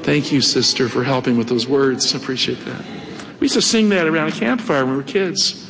Thank you, sister, for helping with those words. I appreciate that. We used to sing that around a campfire when we were kids.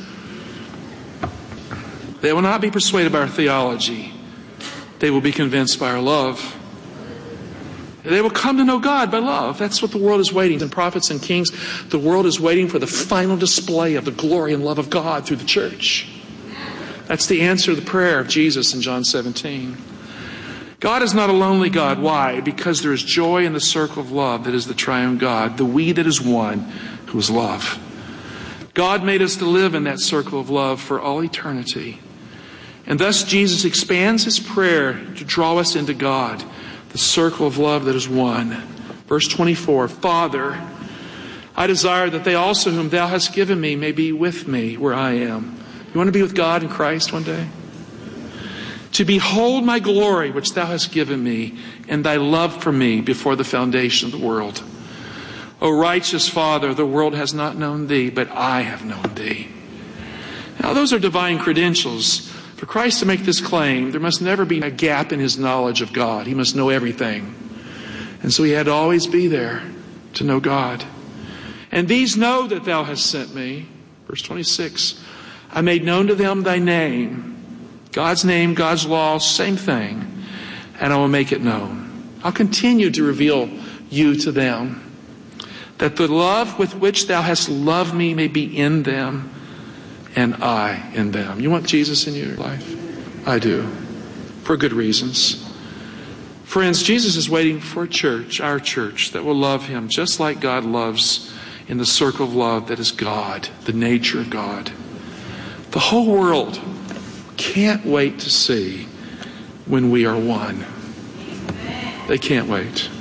They will not be persuaded by our theology. They will be convinced by our love. They will come to know God by love. That's what the world is waiting. In Prophets and Kings, the world is waiting for the final display of the glory and love of God through the church. That's the answer to the prayer of Jesus in John 17. God is not a lonely God. Why? Because there is joy in the circle of love that is the triune God, the we that is one, who is love. God made us to live in that circle of love for all eternity. And thus Jesus expands his prayer to draw us into God, the circle of love that is one. Verse 24, Father, I desire that they also whom thou hast given me may be with me where I am. You want to be with God in Christ one day? To behold my glory which thou hast given me and thy love for me before the foundation of the world. O righteous Father, the world has not known thee, but I have known thee. Now those are divine credentials. For Christ to make this claim, there must never be a gap in his knowledge of God. He must know everything. And so he had to always be there to know God. And these know that thou hast sent me. Verse 26. I made known to them thy name. God's name, God's law, same thing. And I will make it known. I'll continue to reveal you to them. That the love with which thou hast loved me may be in them, and I in them. You want Jesus in your life? I do. For good reasons. Friends, Jesus is waiting for a church, our church, that will love him just like God loves in the circle of love that is God, the nature of God. The whole world can't wait to see when we are one. They can't wait.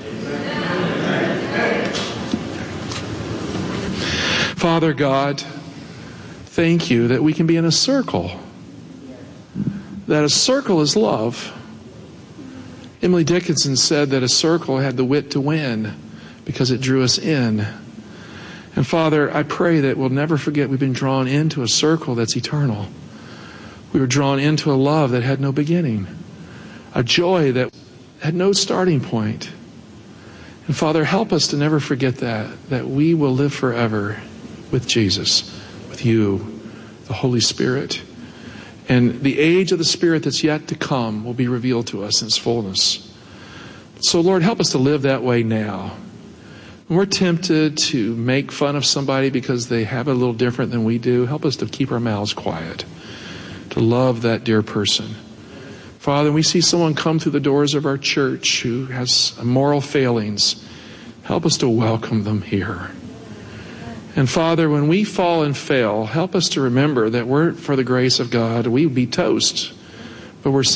Father God, thank you that we can be in a circle. That a circle is love. Emily Dickinson said that a circle had the wit to win because it drew us in. And Father, I pray that we'll never forget we've been drawn into a circle that's eternal. We were drawn into a love that had no beginning. A joy that had no starting point. And Father, help us to never forget that we will live forever with Jesus, with you, the Holy Spirit. And the age of the Spirit that's yet to come will be revealed to us in its fullness. So Lord, help us to live that way now. When we're tempted to make fun of somebody because they have it a little different than we do, help us to keep our mouths quiet, to love that dear person. Father, we see someone come through the doors of our church who has moral failings. Help us to welcome them here. And Father, when we fall and fail, help us to remember that we're for the grace of God. We would be toast, but we're